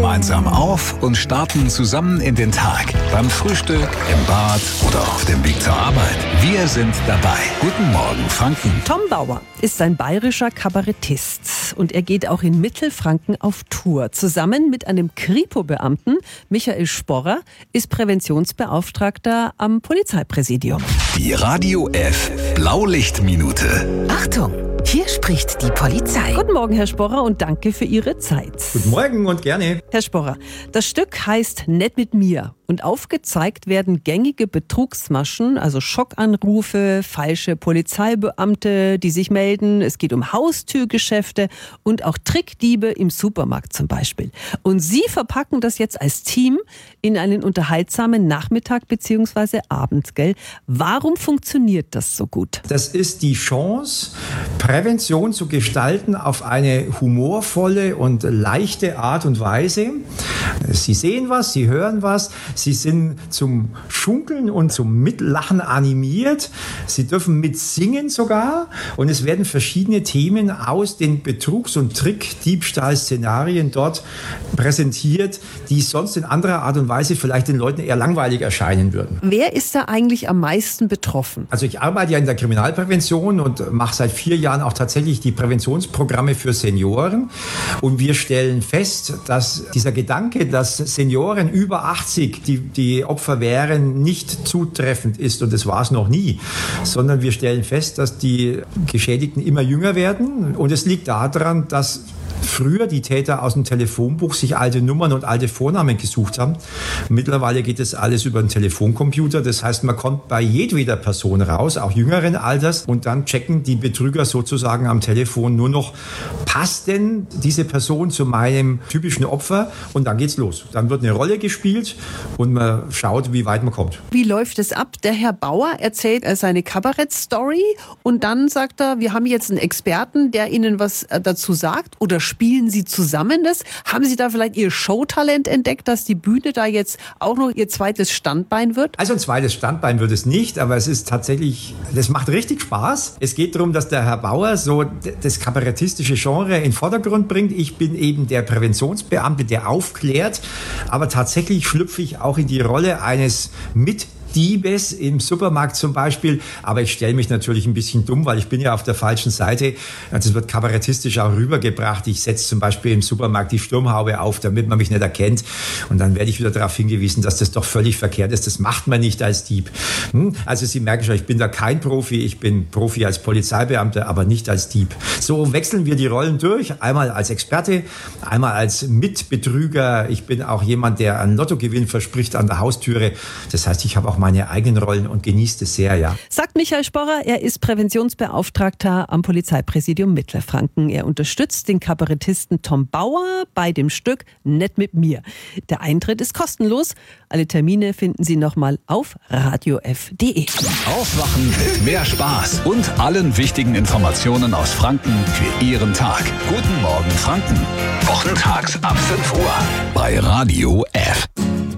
gemeinsam auf und starten zusammen in den Tag. Beim Frühstück, im Bad oder auf dem Weg zur Arbeit. Wir sind dabei. Guten Morgen, Franken. Tom Bauer ist ein bayerischer Kabarettist und er geht auch in Mittelfranken auf Tour. Zusammen mit einem Kripo-Beamten, Michael Sporrer, ist Präventionsbeauftragter am Polizeipräsidium. Die Radio F Blaulichtminute. Achtung, hier spricht die Polizei. Guten Morgen, Herr Sporrer, und danke für Ihre Zeit. Guten Morgen und gerne. Herr Sporrer, das Stück heißt Nett mit mir und aufgezeigt werden gängige Betrugsmaschen, also Schockanrufe, falsche Polizeibeamte, die sich melden. Es geht um Haustürgeschäfte und auch Trickdiebe im Supermarkt zum Beispiel. Und Sie verpacken das jetzt als Team in einen unterhaltsamen Nachmittag bzw. Abend, gell? Warum funktioniert das so gut? Das ist die Chance, Prävention zu gestalten auf eine humorvolle und leichte Art und Weise. Sie sehen was, Sie hören was, Sie sind zum Schunkeln und zum Mitlachen animiert. Sie dürfen mitsingen sogar. Und es werden verschiedene Themen aus den Betrugs- und Trick-Diebstahl-Szenarien dort präsentiert, die sonst in anderer Art und Weise vielleicht den Leuten eher langweilig erscheinen würden. Wer ist da eigentlich am meisten betroffen? Also ich arbeite ja in der Kriminalprävention und mache seit 4 Jahren auch tatsächlich die Präventionsprogramme für Senioren. Und wir stellen fest, dass dieser Gedanke, dass Senioren über 80 die Opfer wären, nicht zutreffend ist. Und das war es noch nie. Sondern wir stellen fest, dass die Geschädigten immer jünger werden. Und es liegt daran, dass früher die Täter aus dem Telefonbuch sich alte Nummern und alte Vornamen gesucht haben. Mittlerweile geht das alles über einen Telefoncomputer. Das heißt, man kommt bei jedweder Person raus, auch jüngeren Alters. Und dann checken die Betrüger sozusagen am Telefon nur noch, passt denn diese Person zu meinem typischen Opfer? Und dann geht's los. Dann wird eine Rolle gespielt und man schaut, wie weit man kommt. Wie läuft es ab? Der Herr Bauer erzählt seine Kabarettstory und dann sagt er, wir haben jetzt einen Experten, der Ihnen was dazu sagt, oder spielen Sie zusammen das? Haben Sie da vielleicht Ihr Showtalent entdeckt, dass die Bühne da jetzt auch noch Ihr zweites Standbein wird? Also ein zweites Standbein wird es nicht, aber es ist tatsächlich, das macht richtig Spaß. Es geht darum, dass der Herr Bauer so das kabarettistische Genre in den Vordergrund bringt. Ich bin eben der Präventionsbeamte, der aufklärt, aber tatsächlich schlüpfe ich auch in die Rolle eines Diebes im Supermarkt zum Beispiel, aber ich stelle mich natürlich ein bisschen dumm, weil ich bin ja auf der falschen Seite. Das wird kabarettistisch auch rübergebracht. Ich setze zum Beispiel im Supermarkt die Sturmhaube auf, damit man mich nicht erkennt, und dann werde ich wieder darauf hingewiesen, dass das doch völlig verkehrt ist. Das macht man nicht als Dieb. Also Sie merken schon, ich bin da kein Profi. Ich bin Profi als Polizeibeamter, aber nicht als Dieb. So wechseln wir die Rollen durch. Einmal als Experte, einmal als Mitbetrüger. Ich bin auch jemand, der einen Lottogewinn verspricht an der Haustüre. Das heißt, ich habe auch meine eigenen Rollen und genießt es sehr, ja. Sagt Michael Sporrer, er ist Präventionsbeauftragter am Polizeipräsidium Mittelfranken. Er unterstützt den Kabarettisten Tom Bauer bei dem Stück Nett mit mir. Der Eintritt ist kostenlos. Alle Termine finden Sie nochmal auf radiof.de. Aufwachen mit mehr Spaß und allen wichtigen Informationen aus Franken für Ihren Tag. Guten Morgen, Franken. Wochentags ab 5 Uhr bei Radio F.